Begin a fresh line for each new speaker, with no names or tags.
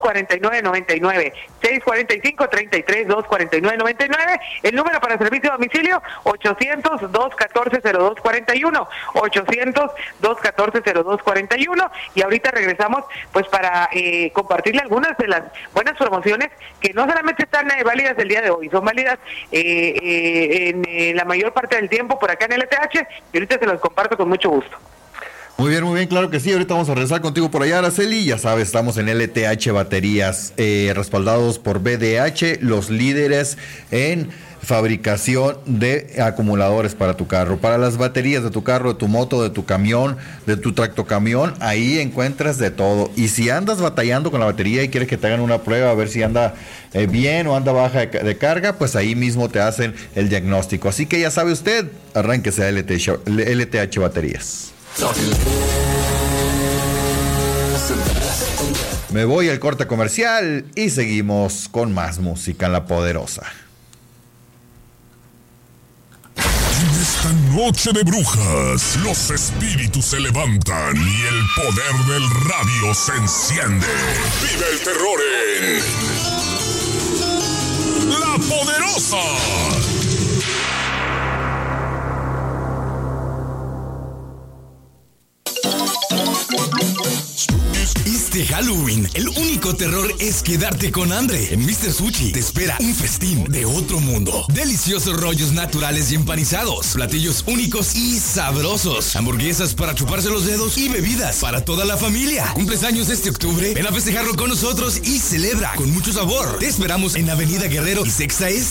645-33-249-99. 645-33-249-99. El número para servicio a domicilio, 800-214-0241. 800-214-0241. Y ahorita regresamos pues para compartirle algunas de las buenas promociones que no solamente están válidas el día de hoy, son válidas en la mayor parte del tiempo por acá en LTH, y ahorita se los comparto con mucho gusto.
Muy bien, claro que sí. Ahorita vamos a regresar contigo por allá, Araceli. Ya sabes, estamos en LTH Baterías, respaldados por BDH, los líderes en fabricación de acumuladores para tu carro, para las baterías de tu carro, de tu moto, de tu camión, de tu tractocamión. Ahí encuentras de todo. Y si andas batallando con la batería y quieres que te hagan una prueba a ver si anda bien o anda baja de carga, pues ahí mismo te hacen el diagnóstico. Así que ya sabe usted, arránquese a LTH Baterías. Me voy al corte comercial y seguimos con más música en La Poderosa.
En esta noche de brujas, los espíritus se levantan y el poder del radio se enciende. ¡Vive el terror en La Poderosa!
Este Halloween, el único terror es quedarte con hambre. En Mr. Sushi te espera un festín de otro mundo. Deliciosos rollos naturales y empanizados, platillos únicos y sabrosos, hamburguesas para chuparse los dedos y bebidas para toda la familia. ¿Cumples años este octubre? Ven a festejarlo con nosotros y celebra con mucho sabor. Te esperamos en Avenida Guerrero y Sexta Este.